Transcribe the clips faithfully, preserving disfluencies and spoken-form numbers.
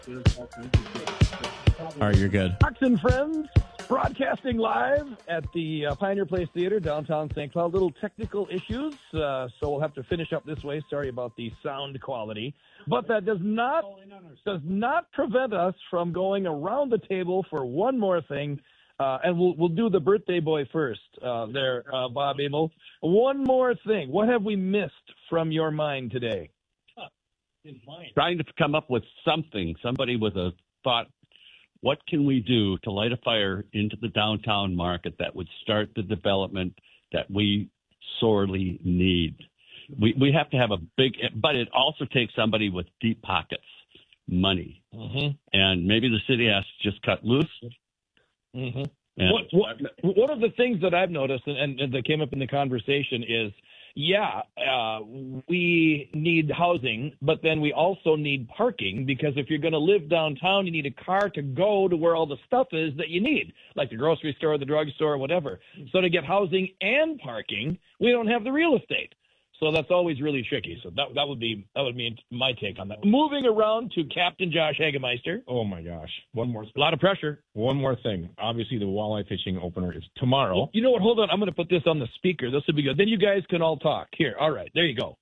All right, you're good. Fox and Friends, broadcasting live at the uh, Pioneer Place Theater, downtown Saint Cloud. Little technical issues, uh, so we'll have to finish up this way. Sorry about the sound quality. But that does not does not prevent us from going around the table for one more thing. Uh, and we'll we'll do the birthday boy first uh, there, uh, Bob Abel. One more thing. What have we missed from your mind today? Trying to come up with something, somebody with a thought, what can we do to light a fire into the downtown market that would start the development that we sorely need? We we have to have a big, but it also takes somebody with deep pockets, money. Mm-hmm. And maybe the city has to just cut loose. Mm-hmm. And What, what, one of the things that I've noticed and, and, and that came up in the conversation is, yeah, uh, we need housing, but then we also need parking, because if you're going to live downtown, you need a car to go to where all the stuff is that you need, like the grocery store, the drugstore, whatever. So to get housing and parking, we don't have the real estate. So that's always really tricky. So that that would be that would be my take on that. Moving around to Captain Josh Hagemeister. Oh, my gosh. One more A lot of pressure. One more thing. Obviously, the walleye fishing opener is tomorrow. You know what? Hold on. I'm going to put this on the speaker. This will be good. Then you guys can all talk. Here. All right. There you go.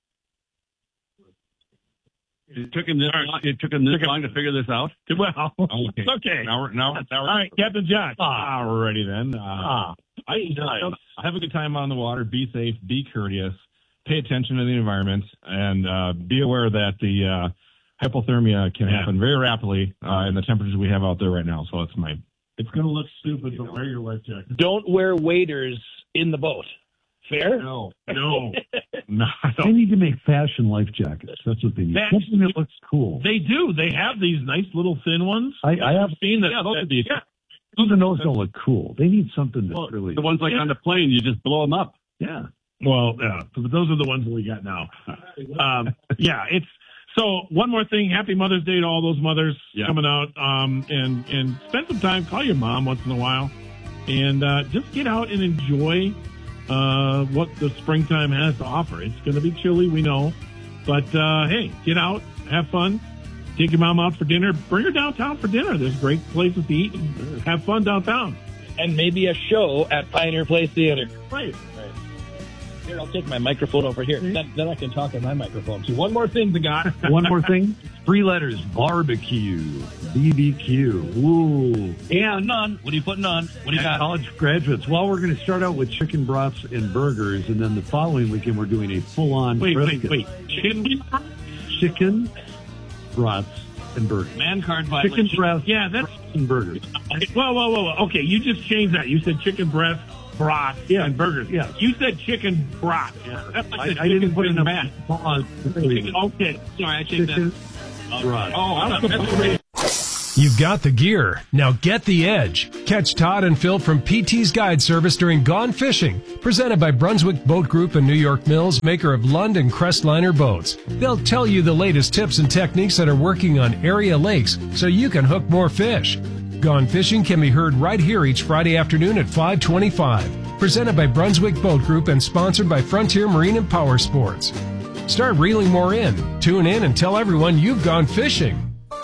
it took him this long, it took him this long to figure this out. Well, Okay. it's okay. Now we're, now, now All we're, right, Captain Josh. ah, we're ready then. Uh, Ah, I, nice. have a good time on the water. Be safe. Be courteous. Pay attention to the environment, and uh, be aware that the uh, hypothermia can Yeah. happen very rapidly uh, in the temperatures we have out there right now. So it's my It's going to look stupid, but wear your life jacket. Don't wear waders in the boat. Fair? No, no. no. They need to make fashion life jackets. That's what they need. Fashion- Something that looks cool. They do. They have these nice little thin ones. I, I have seen that. Yeah, those that- would be- yeah. even those don't look cool. They need something that Well, really. The ones like on the plane, you just blow them up. Yeah. Well, yeah, but those are the ones that we got now. Um, yeah, it's so. One more thing. Happy Mother's Day to all those mothers Yeah. coming out, um, and and spend some time. Call your mom once in a while, and uh, just get out and enjoy uh, what the springtime has to offer. It's going to be chilly, we know, but uh, hey, get out, have fun. Take your mom out for dinner. Bring her downtown for dinner. There's great places to eat and have fun downtown. And maybe a show at Pioneer Place Theater. Right. Here, I'll take my microphone over here. Then, then I can talk on my microphone. So one more thing, the guy. One more thing. Three letters. Barbecue. B B Q. Ooh. Yeah, none. What are you putting on? What do you got? College graduates. Well, we're going to start out with chicken broths and burgers, and then the following weekend we're doing a full-on Wait, wait, brisket. wait. Chicken? Chicken broths and burgers. Man card Chicken violation. breast Yeah, that's. and burgers. Whoa, whoa, whoa, whoa. Okay, you just changed that. You said chicken breast, broth, Yeah. and burgers. Yeah. You said chicken broth. That's I, like I didn't put in enough math. pause. Okay, sorry, I changed Chicken that. broth. Oh, I was that's You've got the gear. Now get the edge. Catch Todd and Phil from P T's Guide Service during Gone Fishing, presented by Brunswick Boat Group and New York Mills, maker of Lund and Crestliner boats. They'll tell you the latest tips and techniques that are working on area lakes so you can hook more fish. Gone Fishing can be heard right here each Friday afternoon at five twenty-five. Presented by Brunswick Boat Group and sponsored by Frontier Marine and Power Sports. Start reeling more in. Tune in and tell everyone you've gone fishing.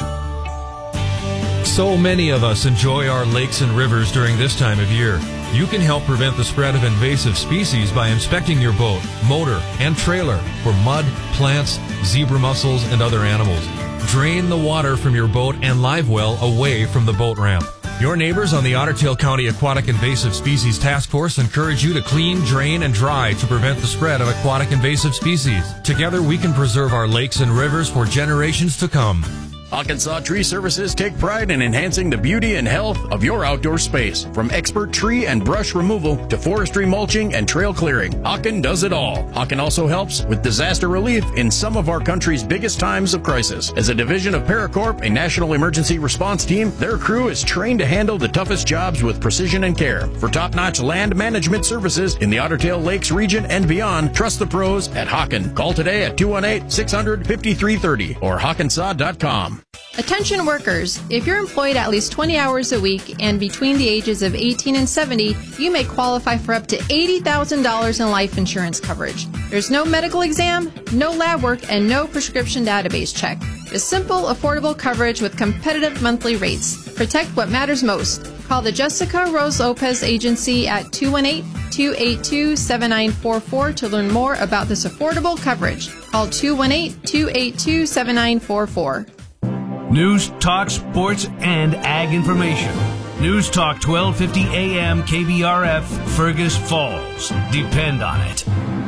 So many of us enjoy our lakes and rivers during this time of year. You can help prevent the spread of invasive species by inspecting your boat, motor, and trailer for mud, plants, zebra mussels, and other animals. Drain the water from your boat and live well away from the boat ramp. Your neighbors on the Otter Tail County Aquatic Invasive Species Task Force encourage you to clean, drain, and dry to prevent the spread of aquatic invasive species. Together, we can preserve our lakes and rivers for generations to come. Hawkensaw Tree Services take pride in enhancing the beauty and health of your outdoor space. From expert tree and brush removal to forestry mulching and trail clearing, Hawken does it all. Hawken also helps with disaster relief in some of our country's biggest times of crisis. As a division of Paracorp, a national emergency response team, their crew is trained to handle the toughest jobs with precision and care. For top-notch land management services in the Otter Tail Lakes region and beyond, trust the pros at Hawken. Call today at two one eight, six hundred, fifty-three thirty or hawkensaw dot com. Attention workers, if you're employed at least twenty hours a week and between the ages of eighteen and seventy, you may qualify for up to eighty thousand dollars in life insurance coverage. There's no medical exam, no lab work, and no prescription database check. Just simple, affordable coverage with competitive monthly rates. Protect what matters most. Call the Jessica Rose Lopez Agency at two one eight, two eight two, seven nine four four to learn more about this affordable coverage. Call two one eight, two eight two, seven nine four four. News, talk, sports, and ag information. News Talk twelve fifty A M K B R F, Fergus Falls. Depend on it.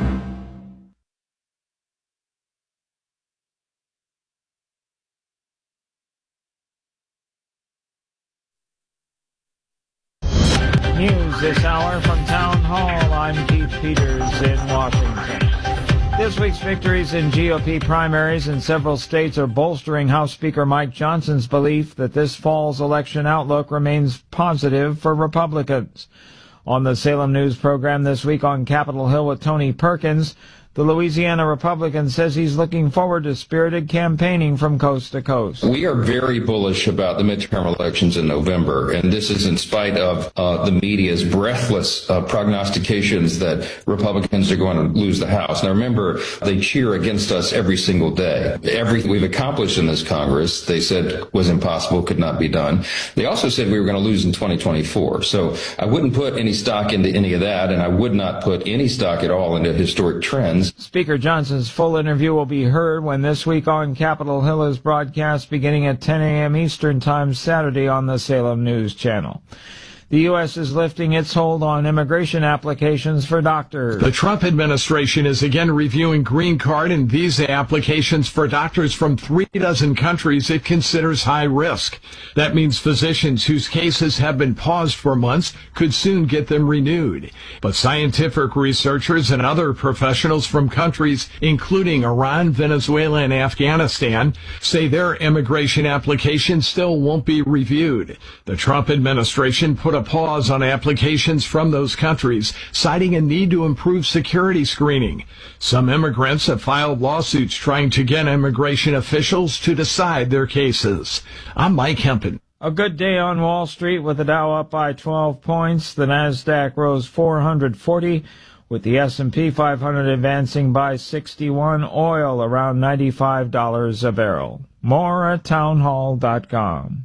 News this hour from Town Hall. I'm Keith Peters in Washington. This week's victories in G O P primaries in several states are bolstering House Speaker Mike Johnson's belief that this fall's election outlook remains positive for Republicans. On the Salem News program this week on Capitol Hill with Tony Perkins, the Louisiana Republican says he's looking forward to spirited campaigning from coast to coast. We are very bullish about the midterm elections in November, and this is in spite of uh, the media's breathless uh, prognostications that Republicans are going to lose the House. Now remember, they cheer against us every single day. Everything we've accomplished in this Congress, they said was impossible, could not be done. They also said we were going to lose in twenty twenty-four. So I wouldn't put any stock into any of that, and I would not put any stock at all into historic trends. Speaker Johnson's full interview will be heard when This Week on Capitol Hill is broadcast beginning at ten a.m. Eastern Time Saturday on the Salem News Channel. The U S is lifting its hold on immigration applications for doctors. The Trump administration is again reviewing green card and visa applications for doctors from three dozen countries it considers high risk. That means physicians whose cases have been paused for months could soon get them renewed. But scientific researchers and other professionals from countries including Iran, Venezuela, and Afghanistan say their immigration applications still won't be reviewed. The Trump administration put a pause on applications from those countries, citing a need to improve security screening. Some immigrants have filed lawsuits trying to get immigration officials to decide their cases. I'm Mike Hempen. A good day on Wall Street with the Dow up by twelve points. The Nasdaq rose four hundred forty, with the S and P five hundred advancing by sixty-one. Oil around ninety-five dollars a barrel. More at townhall dot com.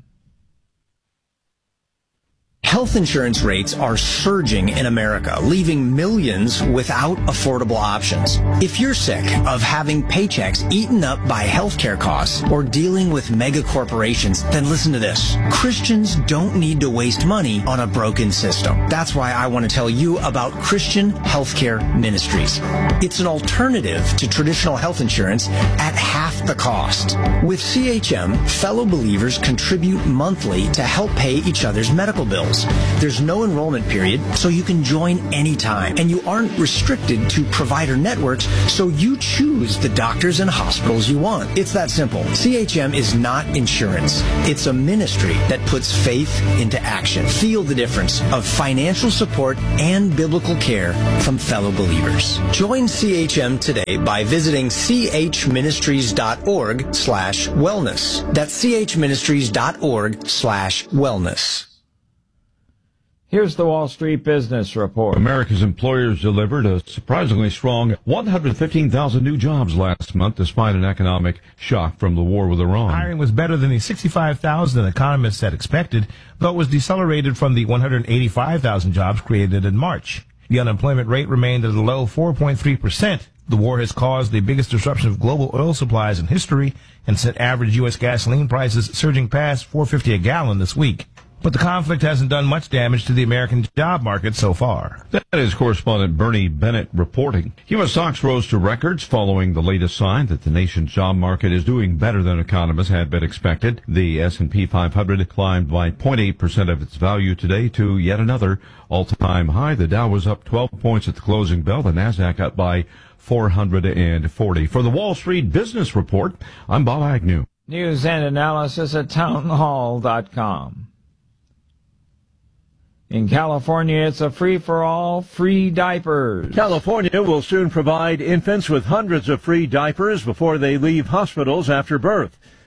Health insurance rates are surging in America, leaving millions without affordable options. If you're sick of having paychecks eaten up by healthcare costs or dealing with mega corporations, then listen to this. Christians don't need to waste money on a broken system. That's why I want to tell you about Christian Healthcare Ministries. It's an alternative to traditional health insurance at half the cost. With C H M, fellow believers contribute monthly to help pay each other's medical bills. There's no enrollment period, so you can join anytime. And you aren't restricted to provider networks, so you choose the doctors and hospitals you want. It's that simple. C H M is not insurance. It's a ministry that puts faith into action. Feel the difference of financial support and biblical care from fellow believers. Join C H M today by visiting chministries.org slash wellness. That's chministries.org slash wellness. Here's the Wall Street Business Report. America's employers delivered a surprisingly strong one hundred fifteen thousand new jobs last month, despite an economic shock from the war with Iran. Hiring was better than the sixty-five thousand economists had expected, though it was decelerated from the one hundred eighty-five thousand jobs created in March. The unemployment rate remained at a low four point three percent. The war has caused the biggest disruption of global oil supplies in history and sent average U S gasoline prices surging past four dollars and fifty cents a gallon this week. But the conflict hasn't done much damage to the American job market so far. That is correspondent Bernie Bennett reporting. U S stocks rose to records following the latest sign that the nation's job market is doing better than economists had been expected. The S and P five hundred climbed by zero point eight percent of its value today to yet another all-time high. The Dow was up twelve points at the closing bell. The Nasdaq up by four hundred forty. For the Wall Street Business Report, I'm Bob Agnew. News and analysis at townhall dot com. In California, it's a free-for-all, free diapers. California will soon provide infants with hundreds of free diapers before they leave hospitals after birth.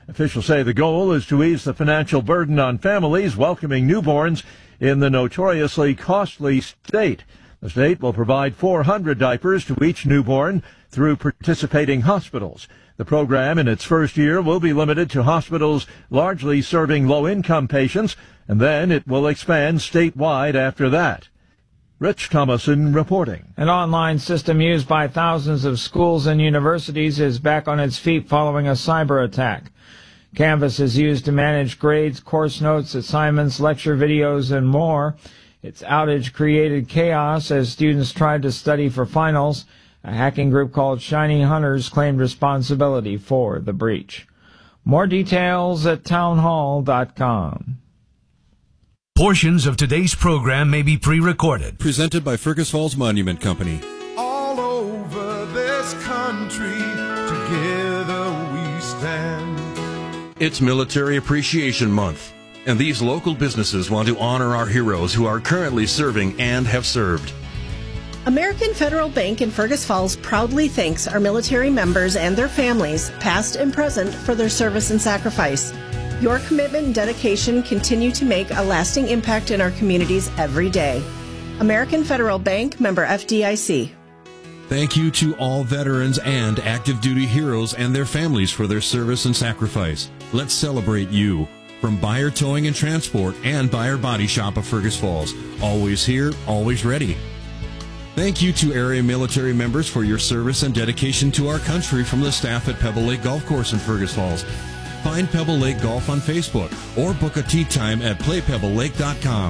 Officials say the goal is to ease the financial burden on families welcoming newborns in the notoriously costly state. The state will provide four hundred diapers to each newborn through participating hospitals. The program in its first year will be limited to hospitals largely serving low-income patients, and then it will expand statewide after that. Rich Thomason reporting. An online system used by thousands of schools and universities is back on its feet following a cyber attack. Canvas is used to manage grades, course notes, assignments, lecture videos, and more. Its outage created chaos as students tried to study for finals. A hacking group called Shiny Hunters claimed responsibility for the breach. More details at townhall dot com. Portions of today's program may be pre-recorded. Presented by Fergus Falls Monument Company. All over this country, together we stand. It's Military Appreciation Month, and these local businesses want to honor our heroes who are currently serving and have served. American Federal Bank in Fergus Falls proudly thanks our military members and their families, past and present, for their service and sacrifice. Your commitment and dedication continue to make a lasting impact in our communities every day. American Federal Bank, member F D I C. Thank you to all veterans and active duty heroes and their families for their service and sacrifice. Let's celebrate you. From Buyer Towing and Transport and Buyer Body Shop of Fergus Falls. Always here, always ready. Thank you to area military members for your service and dedication to our country from the staff at Pebble Lake Golf Course in Fergus Falls. Find Pebble Lake Golf on Facebook or book a tee time at play pebble lake dot com.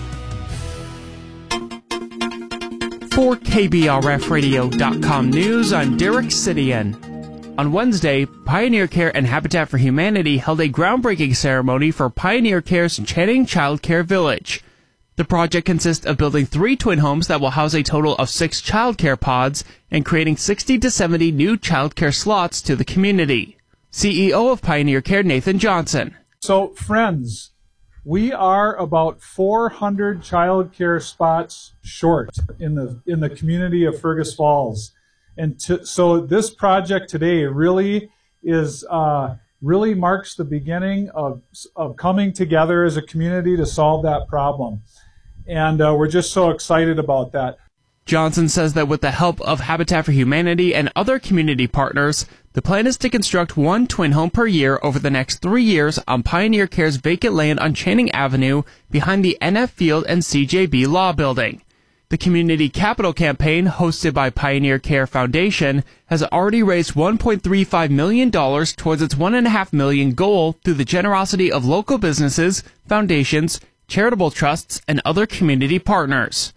For K B R F radio dot com news, I'm Derek Sidian. On Wednesday, Pioneer Care and Habitat for Humanity held a groundbreaking ceremony for Pioneer Care's Channing Child Care Village. The project consists of building three twin homes that will house a total of six child care pods and creating sixty to seventy new child care slots to the community. C E O of Pioneer Care, Nathan Johnson. So, friends, we are about four hundred child care spots short in the in the community of Fergus Falls. And to, so this project today really is uh, really marks the beginning of of coming together as a community to solve that problem. And uh, we're just so excited about that. Johnson says that with the help of Habitat for Humanity and other community partners, the plan is to construct one twin home per year over the next three years on Pioneer Care's vacant land on Channing Avenue behind the N F Field and C J B Law Building. The Community Capital Campaign, hosted by Pioneer Care Foundation, has already raised one point three five million dollars towards its one point five million dollars goal through the generosity of local businesses, foundations, charitable trusts, and other community partners.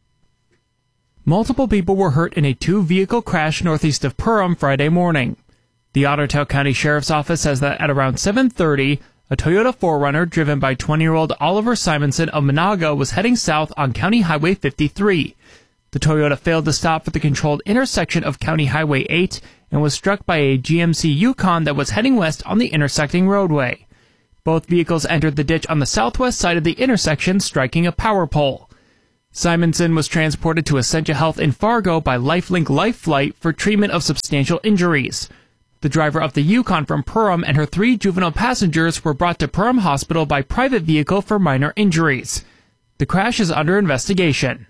Multiple people were hurt in a two-vehicle crash northeast of Perham Friday morning. The Ottertail County Sheriff's Office says that at around seven thirty, a Toyota four runner driven by twenty-year-old Oliver Simonson of Monaga was heading south on County Highway fifty-three. The Toyota failed to stop for the controlled intersection of County Highway eight and was struck by a G M C Yukon that was heading west on the intersecting roadway. Both vehicles entered the ditch on the southwest side of the intersection, striking a power pole. Simonson was transported to Essentia Health in Fargo by LifeLink Life Flight for treatment of substantial injuries. The driver of the Yukon from Perham and her three juvenile passengers were brought to Perham Hospital by private vehicle for minor injuries. The crash is under investigation.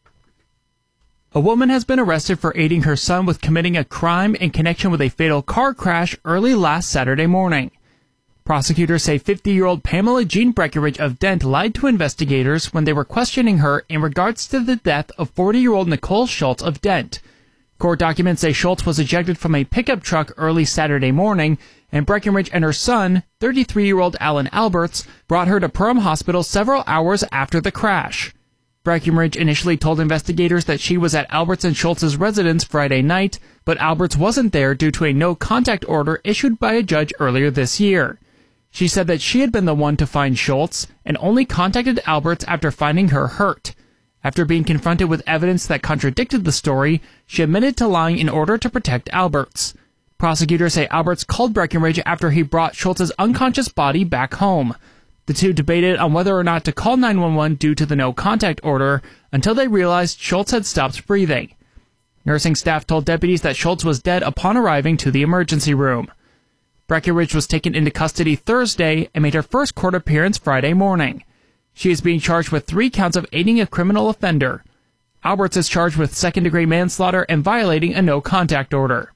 A woman has been arrested for aiding her son with committing a crime in connection with a fatal car crash early last Saturday morning. Prosecutors say fifty-year-old Pamela Jean Breckenridge of Dent lied to investigators when they were questioning her in regards to the death of forty-year-old Nicole Schultz of Dent. Court documents say Schultz was ejected from a pickup truck early Saturday morning, and Breckenridge and her son, thirty-three-year-old Alan Alberts, brought her to Perham Hospital several hours after the crash. Breckenridge initially told investigators that she was at Alberts and Schultz's residence Friday night, but Alberts wasn't there due to a no-contact order issued by a judge earlier this year. She said that she had been the one to find Schultz and only contacted Alberts after finding her hurt. After being confronted with evidence that contradicted the story, she admitted to lying in order to protect Alberts. Prosecutors say Alberts called Breckenridge after he brought Schultz's unconscious body back home. The two debated on whether or not to call nine one one due to the no-contact order until they realized Schultz had stopped breathing. Nursing staff told deputies that Schultz was dead upon arriving to the emergency room. Breckenridge was taken into custody Thursday and made her first court appearance Friday morning. She is being charged with three counts of aiding a criminal offender. Alberts is charged with second-degree manslaughter and violating a no-contact order.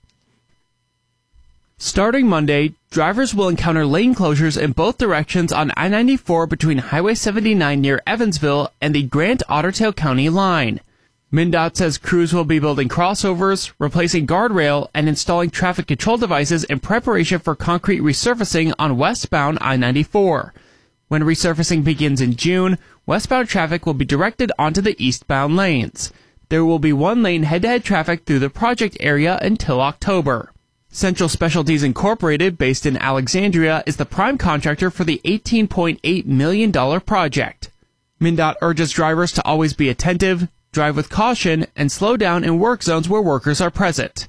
Starting Monday, drivers will encounter lane closures in both directions on I ninety-four between Highway seventy-nine near Evansville and the Grant-Ottertail County line. MnDOT says crews will be building crossovers, replacing guardrail, and installing traffic control devices in preparation for concrete resurfacing on westbound I ninety-four. When resurfacing begins in June, westbound traffic will be directed onto the eastbound lanes. There will be one lane head-to-head traffic through the project area until October. Central Specialties Incorporated, based in Alexandria, is the prime contractor for the eighteen point eight million dollars project. MnDOT urges drivers to always be attentive, drive with caution, and slow down in work zones where workers are present.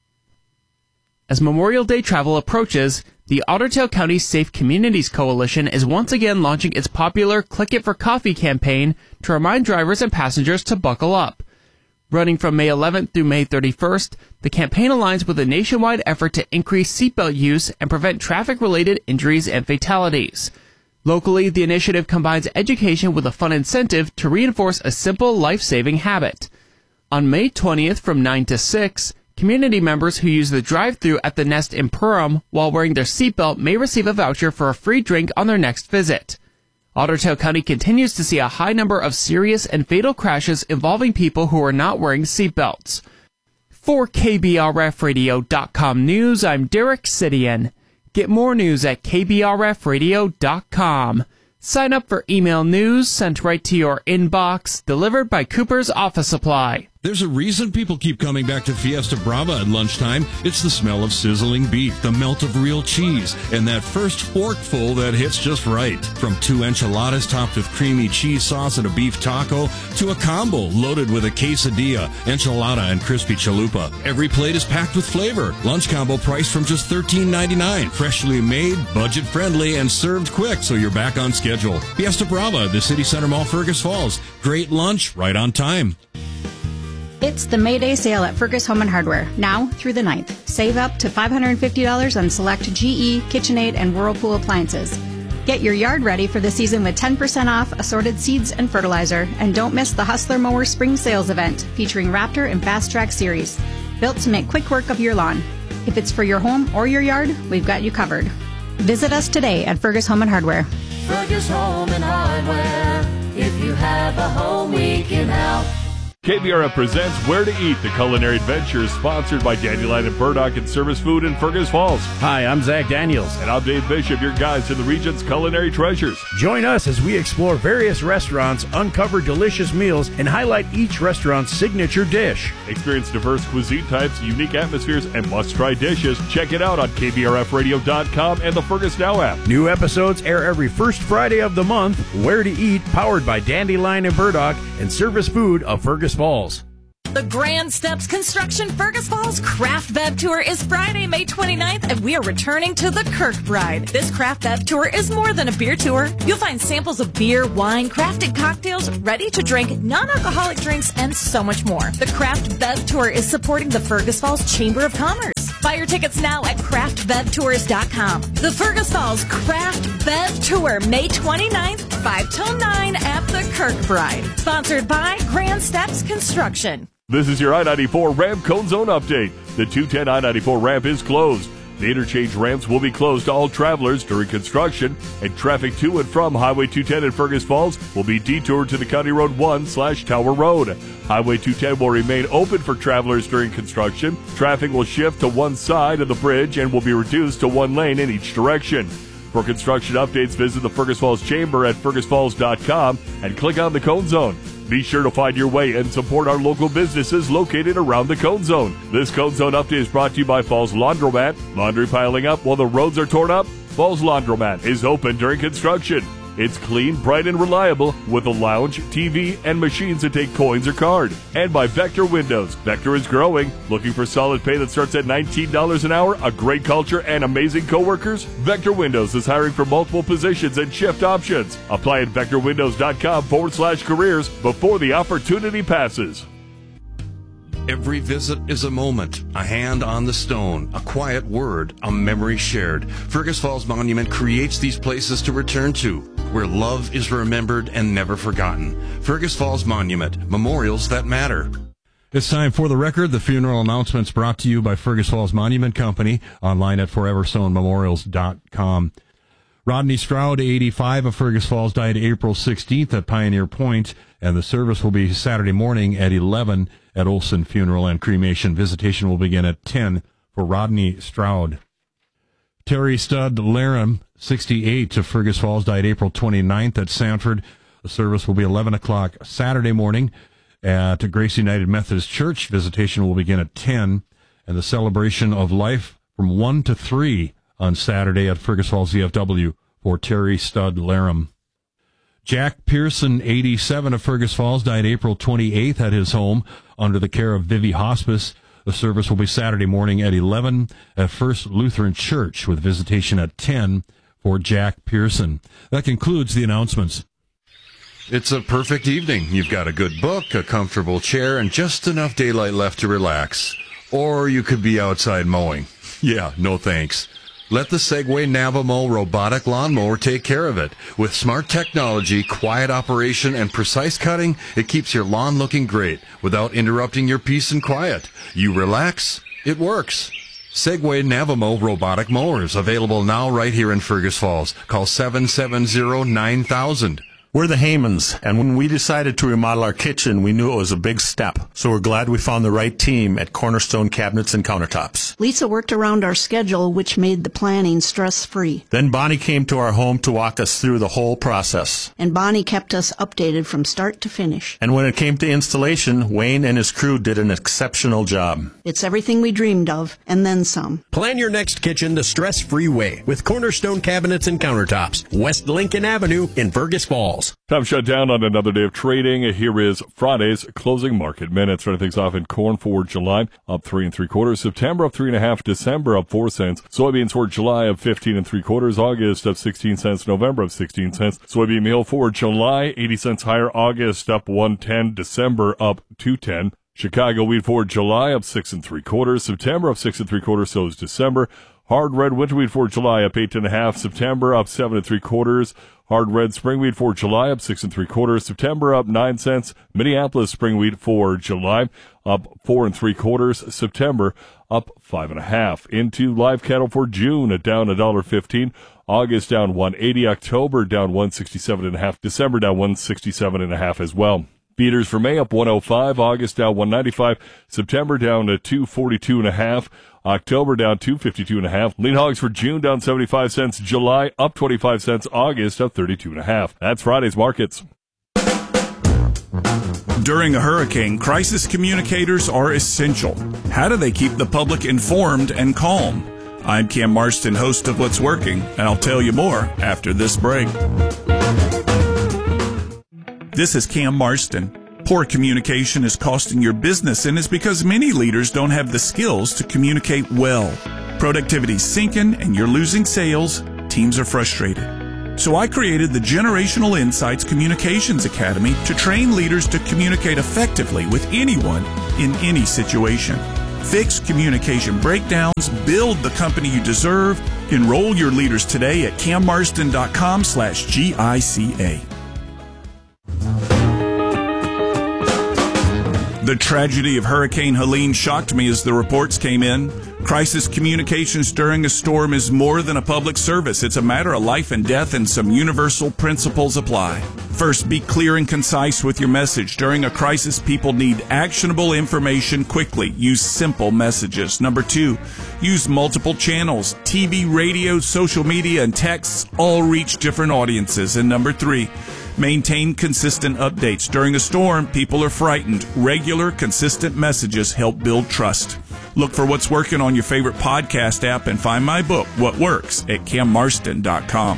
As Memorial Day travel approaches, the Ottertail County Safe Communities Coalition is once again launching its popular Click It for Coffee campaign to remind drivers and passengers to buckle up. Running from May eleventh through May thirty-first, the campaign aligns with a nationwide effort to increase seatbelt use and prevent traffic-related injuries and fatalities. Locally, the initiative combines education with a fun incentive to reinforce a simple life-saving habit. On May twentieth from nine to six, community members who use the drive-thru at the Nest in Perham while wearing their seatbelt may receive a voucher for a free drink on their next visit. Ottertail County continues to see a high number of serious and fatal crashes involving people who are not wearing seatbelts. For K B R F radio dot com News, I'm Derek Sidian. Get more news at K B R F radio dot com. Sign up for email news sent right to your inbox, delivered by Cooper's Office Supply. There's a reason people keep coming back to Fiesta Brava at lunchtime. It's the smell of sizzling beef, the melt of real cheese, and that first forkful that hits just right. From two enchiladas topped with creamy cheese sauce and a beef taco, to a combo loaded with a quesadilla, enchilada, and crispy chalupa. Every plate is packed with flavor. Lunch combo priced from just thirteen ninety-nine. Freshly made, budget-friendly, and served quick, so you're back on schedule. Fiesta Brava, the City Center Mall, Fergus Falls. Great lunch, right on time. It's the May Day sale at Fergus Home and Hardware, now through the ninth. Save up to five hundred fifty dollars on select G E, KitchenAid, and Whirlpool appliances. Get your yard ready for the season with ten percent off assorted seeds and fertilizer. And don't miss the Hustler Mower Spring Sales event featuring Raptor and Fast Track Series. Built to make quick work of your lawn. If it's for your home or your yard, we've got you covered. Visit us today at Fergus Home and Hardware. Fergus Home and Hardware. If you have a home we can help. K B R F presents Where to Eat, the culinary adventure sponsored by Dandelion and Burdock and Service Food in Fergus Falls. Hi, I'm Zach Daniels. And I'm Dave Bishop, your guides to the region's culinary treasures. Join us as we explore various restaurants, uncover delicious meals, and highlight each restaurant's signature dish. Experience diverse cuisine types, unique atmospheres, and must-try dishes. Check it out on K B R F radio dot com and the Fergus Now app. New episodes air every first Friday of the month. Where to Eat, powered by Dandelion and Burdock and Service Food of Fergus Falls. The Grand Steps Construction Fergus Falls Craft Bev Tour is Friday, May twenty-ninth, and we are returning to the Kirkbride. This Craft Bev Tour is more than a beer tour. You'll find samples of beer, wine, crafted cocktails, ready-to-drink, non-alcoholic drinks, and so much more. The Craft Bev Tour is supporting the Fergus Falls Chamber of Commerce. Buy your tickets now at craft bev tours dot com. The Fergus Falls Craft Bev Tour, May twenty-ninth, five till nine at the Kirkbride. Sponsored by Grand Steps Construction. This is your I ninety-four ramp cone zone update. The two ten I ninety-four ramp is closed. The interchange ramps will be closed to all travelers during construction, and traffic to and from Highway two ten in Fergus Falls will be detoured to the County Road one slash Tower Road. Highway two ten will remain open for travelers during construction. Traffic will shift to one side of the bridge and will be reduced to one lane in each direction. For construction updates, visit the Fergus Falls Chamber at fergus falls dot com and click on the Cone Zone. Be sure to find your way and support our local businesses located around the Cone Zone. This Cone Zone update is brought to you by Falls Laundromat. Laundry piling up while the roads are torn up? Falls Laundromat is open during construction. It's clean, bright, and reliable with a lounge, T V, and machines that take coins or card. And by Vector Windows. Vector is growing. Looking for solid pay that starts at nineteen dollars an hour, a great culture, and amazing coworkers? Vector Windows is hiring for multiple positions and shift options. Apply at vector windows dot com forward slash careers before the opportunity passes. Every visit is a moment, a hand on the stone, a quiet word, a memory shared. Fergus Falls Monument creates these places to return to, where love is remembered and never forgotten. Fergus Falls Monument, memorials that matter. It's time for The Record, the funeral announcements brought to you by Fergus Falls Monument Company, online at forever stone memorials dot com. Rodney Stroud, eighty-five, of Fergus Falls, died April sixteenth at Pioneer Point, and the service will be Saturday morning at eleven at Olson Funeral and Cremation. Visitation will begin at ten for Rodney Stroud. Terry Stud Laram, sixty-eight, of Fergus Falls, died April twenty-ninth at Sanford. The service will be eleven o'clock Saturday morning at Grace United Methodist Church. Visitation will begin at ten, and the celebration of life from one to three on Saturday at Fergus Falls Z F W for Terry Stud Laram. Jack Pearson, eighty-seven, of Fergus Falls, died April twenty-eighth at his home under the care of Vivi Hospice. The service will be Saturday morning at eleven at First Lutheran Church, with visitation at ten for Jack Pearson. That concludes the announcements. It's a perfect evening. You've got a good book, a comfortable chair, and just enough daylight left to relax. Or you could be outside mowing. Yeah, no thanks. Let the Segway Navamo robotic lawnmower take care of it. With smart technology, quiet operation, and precise cutting, it keeps your lawn looking great without interrupting your peace and quiet. You relax, it works. Segway Navamo robotic mowers, available now right here in Fergus Falls. Call seven seven zero nine thousand. We're the Haymans, and when we decided to remodel our kitchen, we knew it was a big step. So we're glad we found the right team at Cornerstone Cabinets and Countertops. Lisa worked around our schedule, which made the planning stress-free. Then Bonnie came to our home to walk us through the whole process. And Bonnie kept us updated from start to finish. And when it came to installation, Wayne and his crew did an exceptional job. It's everything we dreamed of, and then some. Plan your next kitchen the stress-free way with Cornerstone Cabinets and Countertops, West Lincoln Avenue in Fergus Falls. Time shut down on another day of trading. Here is Friday's closing market minutes. Starting things off in corn for July, up three and three quarters. September up three and a half. December up four cents. Soybeans for July up fifteen and three quarters. August up sixteen cents. November up sixteen cents. Soybean meal for July eighty cents higher. August up one ten. December up two ten. Chicago wheat for July up six and three quarters. September up six and three quarters. So is December. Hard red winter wheat for July up eight and a half. September up seven and three quarters. Hard red spring wheat for July up six and three quarters. September up nine cents. Minneapolis spring wheat for July up four and three quarters. September up five and a half. Into live cattle for June, down a dollar fifteen. August down one eighty. October down one sixty seven and a half. December down one sixty seven and a half as well. Feeders for May up one oh five. August down one ninety-five. September down to two forty-two and a half. October down two fifty-two and a half. Lean hogs for June down seventy-five cents. July up twenty-five cents. August up thirty-two and a half. That's Friday's markets. During a hurricane, crisis communicators are essential. How do they keep the public informed and calm? I'm Cam Marston, host of What's Working, and I'll tell you more after this break. This is Cam Marston. Poor communication is costing your business, and it's because many leaders don't have the skills to communicate well. Productivity's sinking, and you're losing sales. Teams are frustrated. So I created the Generational Insights Communications Academy to train leaders to communicate effectively with anyone in any situation. Fix communication breakdowns, build the company you deserve. Enroll your leaders today at cammarston.com slash GICA. The tragedy of Hurricane Helene shocked me as the reports came in. Crisis communications during a storm is more than a public service. It's a matter of life and death, and some universal principles apply. First, be clear and concise with your message. During a crisis, people need actionable information quickly. Use simple messages. Number two, use multiple channels. T V, radio, social media, and texts all reach different audiences. And number three, maintain consistent updates. During a storm, people are frightened. Regular, consistent messages help build trust. Look for What's Working on your favorite podcast app and find my book, What Works, at cam marston dot com.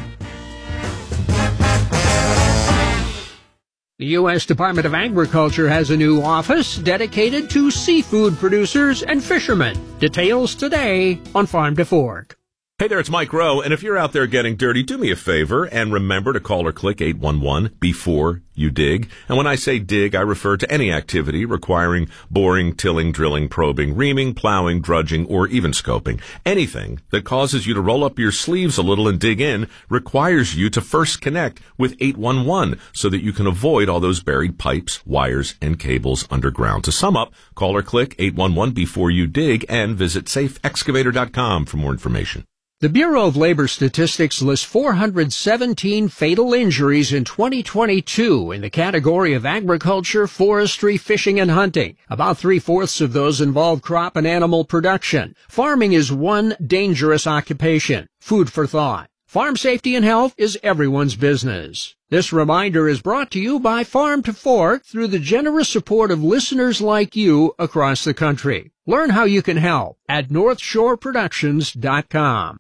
The U S Department of Agriculture has a new office dedicated to seafood producers and fishermen. Details today on Farm to Fork. Hey there, it's Mike Rowe, and if you're out there getting dirty, do me a favor and remember to call or click eight one one before you dig. And when I say dig, I refer to any activity requiring boring, tilling, drilling, probing, reaming, plowing, drudging, or even scoping. Anything that causes you to roll up your sleeves a little and dig in requires you to first connect with eight one one so that you can avoid all those buried pipes, wires, and cables underground. To sum up, call or click eight one one before you dig and visit safe excavator dot com for more information. The Bureau of Labor Statistics lists four hundred seventeen fatal injuries in twenty twenty-two in the category of agriculture, forestry, fishing, and hunting. About three-fourths of those involve crop and animal production. Farming is one dangerous occupation. Food for thought. Farm safety and health is everyone's business. This reminder is brought to you by Farm to Fork through the generous support of listeners like you across the country. Learn how you can help at north shore productions dot com.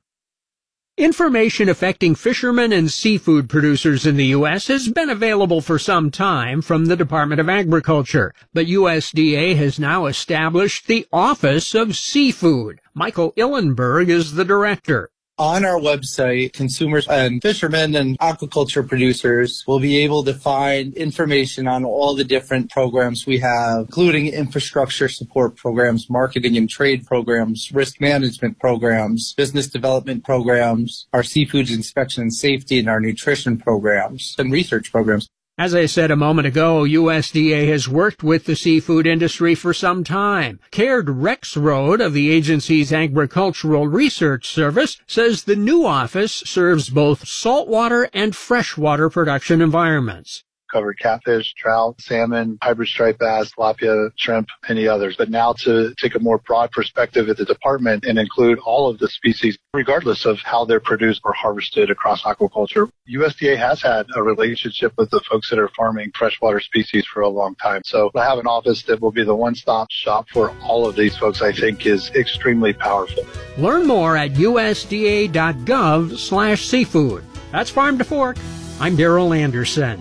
Information affecting fishermen and seafood producers in the U S has been available for some time from the Department of Agriculture, but U S D A has now established the Office of Seafood. Michael Illenberg is the director. On our website, consumers and fishermen and aquaculture producers will be able to find information on all the different programs we have, including infrastructure support programs, marketing and trade programs, risk management programs, business development programs, our seafood inspection and safety, and our nutrition programs and research programs. As I said a moment ago, U S D A has worked with the seafood industry for some time. Caird Rexroad of the agency's Agricultural Research Service says the new office serves both saltwater and freshwater production environments. Covered catfish, trout, salmon, hybrid striped bass, tilapia, shrimp, any others. But now to take a more broad perspective at the department and include all of the species, regardless of how they're produced or harvested across aquaculture. U S D A has had a relationship with the folks that are farming freshwater species for a long time. So to have an office that will be the one-stop shop for all of these folks, I think, is extremely powerful. Learn more at U S D A dot gov slash seafood. That's Farm to Fork. I'm Daryl Anderson.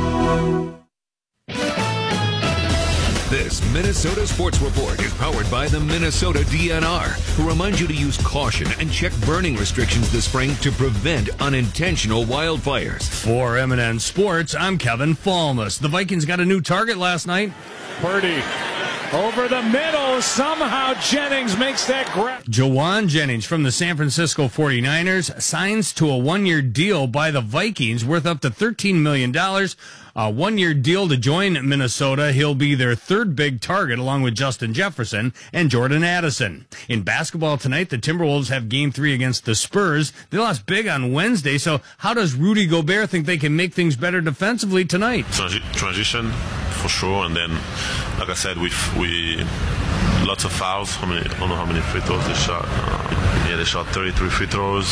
This Minnesota Sports Report is powered by the Minnesota D N R, who reminds you to use caution and check burning restrictions this spring to prevent unintentional wildfires. For M and N Sports, I'm Kevin Falmus. The Vikings got a new target last night. Purdy over the middle. Somehow Jennings makes that grab. Jawan Jennings from the San Francisco forty-niners signs to a one-year deal by the Vikings worth up to thirteen million dollars. A one-year deal to join Minnesota. He'll be their third big target along with Justin Jefferson and Jordan Addison. In basketball tonight, the Timberwolves have game three against the Spurs. They lost big on Wednesday, so how does Rudy Gobert think they can make things better defensively tonight? Transi- transition, for sure, and then, like I said, we we lots of fouls. How many? I don't know how many free throws they shot. Uh, yeah, they shot thirty-three free throws.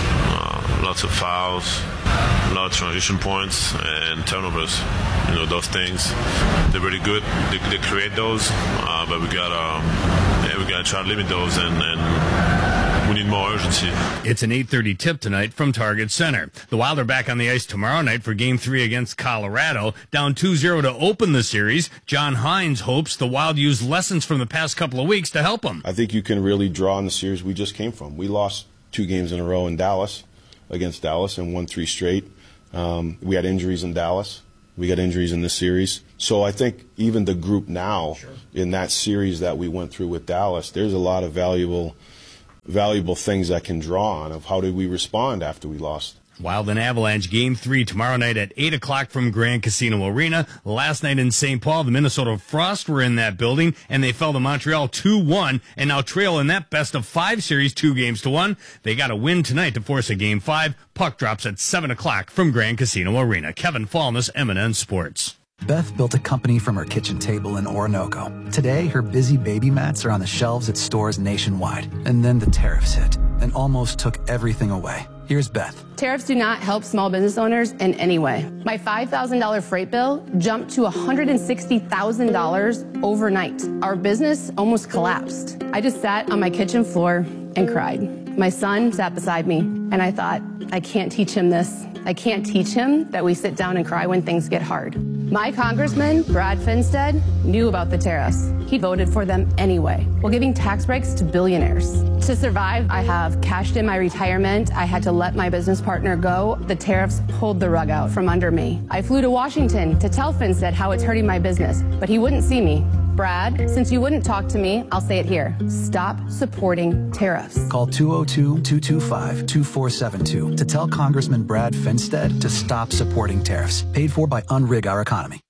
Uh, lots of fouls. A lot of transition points and turnovers. You know, those things, they're really good. They, they create those, uh, but we gotta, yeah, we gotta try to limit those, and, and we need more urgency. It's an eight thirty tip tonight from Target Center. The Wild are back on the ice tomorrow night for Game three against Colorado. Down two zero to open the series, John Hines hopes the Wild use lessons from the past couple of weeks to help them. I think you can really draw on the series we just came from. We lost two games in a row in Dallas, against Dallas, and won three straight. Um, we had injuries in Dallas. We got injuries in this series. So I think even the group now, sure, in that series that we went through with Dallas, there's a lot of valuable valuable things that can draw on of how did we respond after we lost. Wild and Avalanche Game three tomorrow night at eight o'clock from Grand Casino Arena. Last night in Saint Paul, the Minnesota Frost were in that building, and they fell to Montreal two one, and now trail in that best-of-five series two games to one. They got a win tonight to force a Game five. Puck drops at seven o'clock from Grand Casino Arena. Kevin Falmus, M and N Sports. Beth built a company from her kitchen table in Orinoco. Today, her busy baby mats are on the shelves at stores nationwide. And then the tariffs hit and almost took everything away. Here's Beth. Tariffs do not help small business owners in any way. My five thousand dollars freight bill jumped to one hundred sixty thousand dollars overnight. Our business almost collapsed. I just sat on my kitchen floor and cried. My son sat beside me, and I thought, I can't teach him this. I can't teach him that we sit down and cry when things get hard. My Congressman, Brad Finstead, knew about the tariffs. He voted for them anyway, while giving tax breaks to billionaires. To survive, I have cashed in my retirement. I had to let my business partner go. The tariffs pulled the rug out from under me. I flew to Washington to tell Finstead how it's hurting my business, but he wouldn't see me. Brad, since you wouldn't talk to me, I'll say it here. Stop supporting tariffs. Call two oh two, two two five, two four seven two to tell Congressman Brad Finstead to stop supporting tariffs. Paid for by Unrig Our Economy.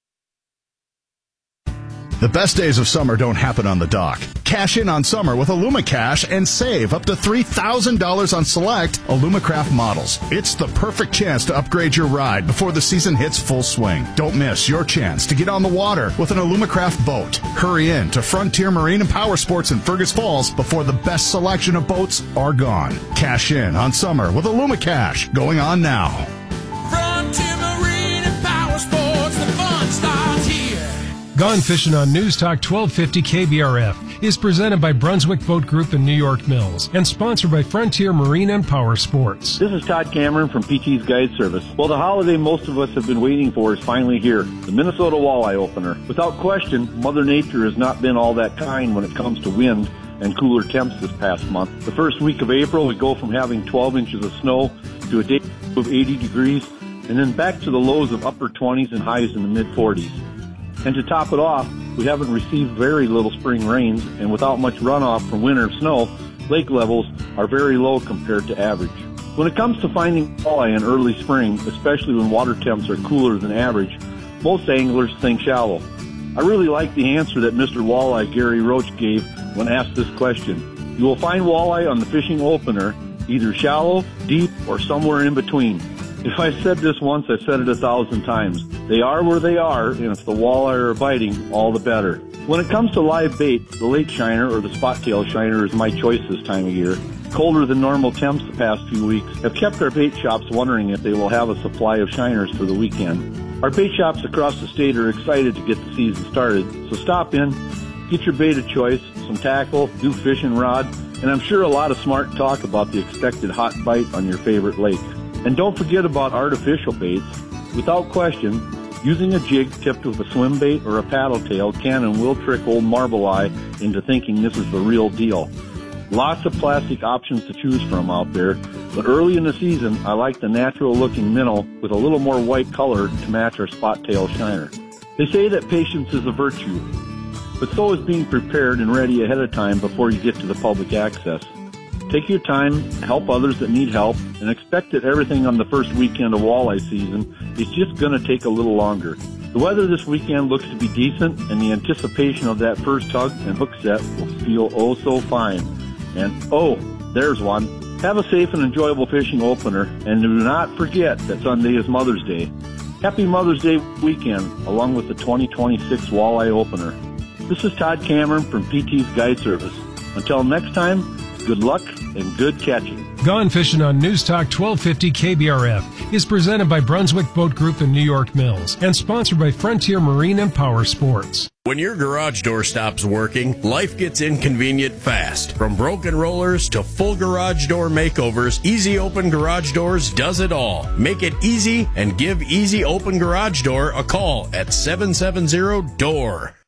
The best days of summer don't happen on the dock. Cash in on summer with IllumaCash and save up to three thousand dollars on select Illumacraft models. It's the perfect chance to upgrade your ride before the season hits full swing. Don't miss your chance to get on the water with an Illumacraft boat. Hurry in to Frontier Marine and Power Sports in Fergus Falls before the best selection of boats are gone. Cash in on summer with IllumaCash, going on now. Frontier Marine and Power Sports, the fun starts here. Gone Fishing on News Talk twelve fifty K B R F is presented by Brunswick Boat Group and New York Mills and sponsored by Frontier Marine and Power Sports. This is Todd Cameron from P T's Guide Service. Well, the holiday most of us have been waiting for is finally here, the Minnesota Walleye Opener. Without question, Mother Nature has not been all that kind when it comes to wind and cooler temps this past month. The first week of April, we go from having twelve inches of snow to a day of eighty degrees, and then back to the lows of upper twenties and highs in the mid forties. And to top it off, we haven't received very little spring rains, and without much runoff from winter snow, lake levels are very low compared to average. When it comes to finding walleye in early spring, especially when water temps are cooler than average, most anglers think shallow. I really like the answer that Mister Walleye Gary Roach gave when asked this question. You will find walleye on the fishing opener, either shallow, deep, or somewhere in between. If I said this once, I've said it a thousand times. They are where they are, and if the walleye are biting, all the better. When it comes to live bait, the lake shiner or the spot tail shiner is my choice this time of year. Colder than normal temps the past few weeks have kept our bait shops wondering if they will have a supply of shiners for the weekend. Our bait shops across the state are excited to get the season started, so stop in, get your bait of choice, some tackle, new fishing rod, and I'm sure a lot of smart talk about the expected hot bite on your favorite lake. And don't forget about artificial baits. Without question, using a jig tipped with a swim bait or a paddle tail can and will trick old Marble Eye into thinking this is the real deal. Lots of plastic options to choose from out there, but early in the season, I like the natural-looking minnow with a little more white color to match our spot tail shiner. They say that patience is a virtue, but so is being prepared and ready ahead of time before you get to the public access. Take your time, help others that need help, and expect that everything on the first weekend of walleye season is just going to take a little longer. The weather this weekend looks to be decent, and the anticipation of that first tug and hook set will feel oh so fine. And oh, there's one. Have a safe and enjoyable fishing opener, and do not forget that Sunday is Mother's Day. Happy Mother's Day weekend, along with the twenty twenty-six Walleye Opener. This is Todd Cameron from P T's Guide Service. Until next time, good luck and good catching. Gone Fishing on News Talk twelve fifty K B R F is presented by Brunswick Boat Group and New York Mills and sponsored by Frontier Marine and Power Sports. When your garage door stops working, life gets inconvenient fast. From broken rollers to full garage door makeovers, Easy Open Garage Doors does it all. Make it easy and give Easy Open Garage Door a call at seven seven zero D O O R.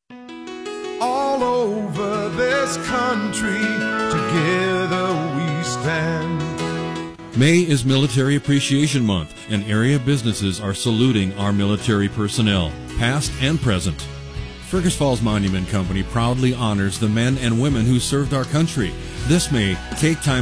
All over this country, together we stand. May is Military Appreciation Month, and area businesses are saluting our military personnel, past and present. Fergus Falls Monument Company proudly honors the men and women who served our country. This May, take time